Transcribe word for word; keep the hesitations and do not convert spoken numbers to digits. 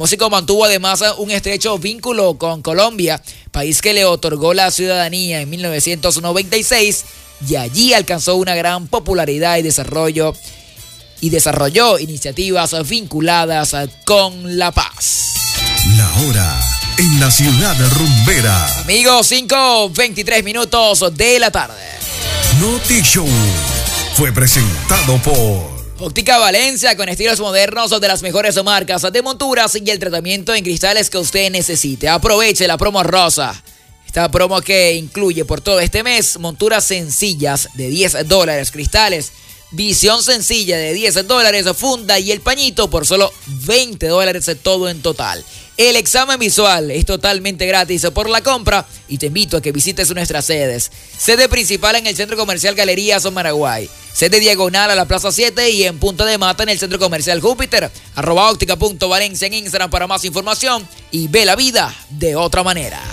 músico mantuvo además un estrecho vínculo con Colombia, país que le otorgó la ciudadanía en mil novecientos noventa y seis, y allí alcanzó una gran popularidad y desarrollo y desarrolló iniciativas vinculadas con la paz. La hora en la ciudad rumbera. Amigos, cinco veintitrés minutos de la tarde. Noti Show fue presentado por Óptica Valencia, con estilos modernos de las mejores marcas de monturas y el tratamiento en cristales que usted necesite. Aproveche la promo rosa. Esta promo que incluye por todo este mes monturas sencillas de diez dólares, cristales, visión sencilla de diez dólares, funda y el pañito por solo veinte dólares, todo en total. El examen visual es totalmente gratis por la compra y te invito a que visites nuestras sedes. Sede principal en el Centro Comercial Galerías Maraguay. Sede diagonal a la Plaza siete y en Punta de Mata en el Centro Comercial Júpiter. Arroba óptica punto valencia en Instagram para más información y ve la vida de otra manera.